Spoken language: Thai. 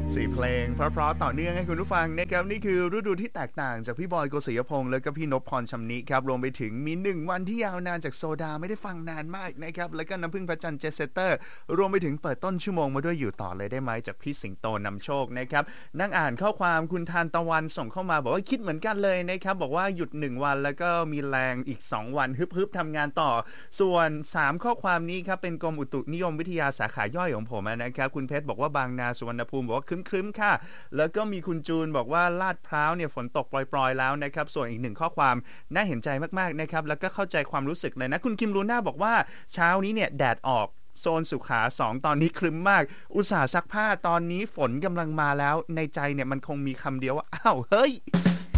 สี่เพลงเพราะๆต่อเนื่องให้คุณผู้ฟังนะครับนี่คือฤดูที่แตกต่างจากพี่บอยโกศิยพงษ์และก็พี่นพพรชำนิครับรวมไปถึงมี1วันที่ยาวนานจากโซดาไม่ได้ฟังนานมากนะครับแล้วก็น้ำพึ่งพระจันทร์เจสเซเตอร์รวมไปถึงเปิดต้นชั่วโมงมาด้วยอยู่ต่อเลยได้ไหมจากพี่สิงโตนำโชคนะครับนั่งอ่านข้อความคุณทานตะวันส่งเข้ามาบอกว่าคิดเหมือนกันเลยนะครับบอกว่าหยุด1วันแล้วก็มีแรงอีก2วันฮึบๆทำงานต่อส่วน3ข้อความนี้ครับเป็นกรมอุตุนิยมวิทยาสาขาย่อยของผมนะครับคุณเพชรบอกว่าบางนาสุวรรณภูมิบอกว่าครึ้มๆค่ะแล้วก็มีคุณจูนบอกว่าลาดพร้าวเนี่ยฝนตกปล่อยๆแล้วนะครับส่วนอีก1ข้อความน่าเห็นใจมากๆนะครับแล้วก็เข้าใจความรู้สึกเลยนะคุณคิมรูน่าบอกว่าเช้านี้เนี่ยแดดออกโซนสุขา2ตอนนี้ครึ้มมากอุตส่าห์ซักผ้าตอนนี้ฝนกำลังมาแล้วในใจเนี่ยมันคงมีคำเดียวว่าอ้าวเฮ้ย